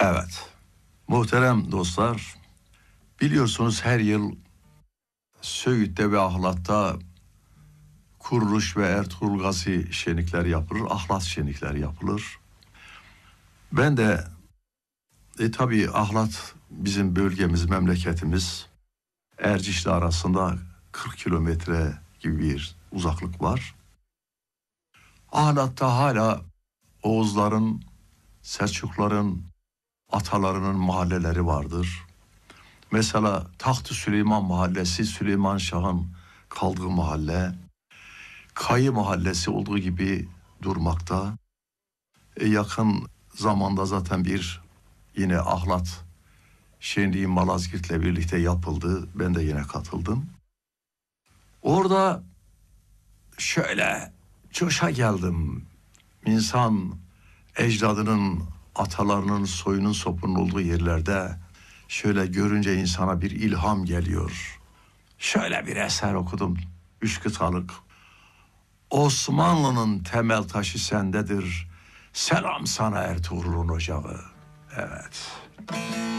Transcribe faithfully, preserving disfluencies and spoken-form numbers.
Evet, muhterem dostlar, biliyorsunuz her yıl Söğüt'te ve Ahlat'ta Kuruluş ve Ertuğrul Gazi şenlikler yapılır, Ahlat şenlikler yapılır. Ben de e, tabii Ahlat bizim bölgemiz, memleketimiz. Erciş'le arasında kırk kilometre gibi bir uzaklık var. Ahlat'ta hala Oğuzların, Selçukların, atalarının mahalleleri vardır. Mesela Taht-ı Süleyman Mahallesi, Süleyman Şah'ın kaldığı mahalle. Kayı Mahallesi olduğu gibi durmakta. E, yakın zamanda zaten bir yine Ahlat şenliği Malazgirt'le birlikte yapıldı. Ben de yine katıldım. Orada şöyle coşa geldim. İnsan ecdadının, atalarının, soyunun sopunun olduğu yerlerde şöyle görünce insana bir ilham geliyor. Şöyle bir eser okudum. Üç kıtalık. Osmanlı'nın temel taşı sendedir. Selam sana Ertuğrul'un ocağı. Evet.